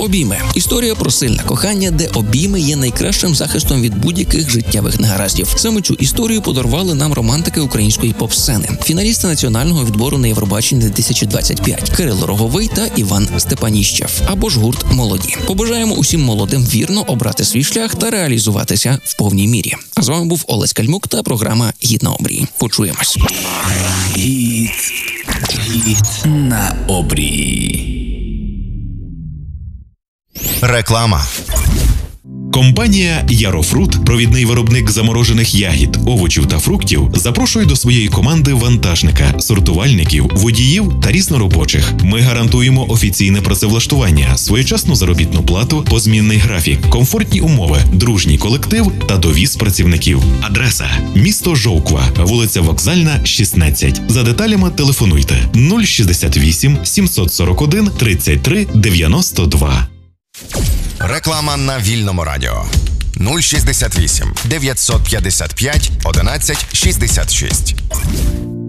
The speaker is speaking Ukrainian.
Обійми. Історія про сильне кохання, де обійми є найкращим захистом від будь-яких життєвих негараздів. Саме цю історію подарували нам романтики української поп-сцени. Фіналісти національного відбору на Євробачення 2025 Кирило Роговий та Іван Степаніщев, або ж гурт «Молоді». Побажаємо усім молодим вірно обрати свій шлях та реалізуватися в повній мірі. А з вами був Олесь Кальмук та програма «Гід на обрії». Почуємось. Гід на обрії. Реклама. Компанія «Ярофрут», провідний виробник заморожених ягід, овочів та фруктів, запрошує до своєї команди вантажника, сортувальників, водіїв та різноробочих. Ми гарантуємо офіційне працевлаштування, своєчасну заробітну плату, позмінний графік, комфортні умови, дружній колектив та довіз працівників. Адреса – місто Жовква, вулиця Вокзальна, 16. За деталями телефонуйте 068 741 33 92. Реклама на Вільному радіо. 068 955 11 66.